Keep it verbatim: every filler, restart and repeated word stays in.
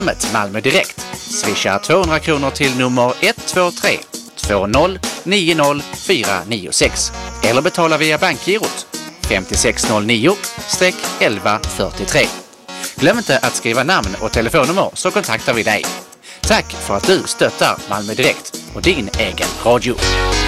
Malmö Direkt. Swisha tvåhundra kronor till nummer ett två tre två noll nio noll fyra nio sex eller betala via bankgirot fem sex noll nio elva fyrtiotre. Glöm inte att skriva namn och telefonnummer så kontaktar vi dig. Tack för att du stöttar Malmö Direkt och din egen radio.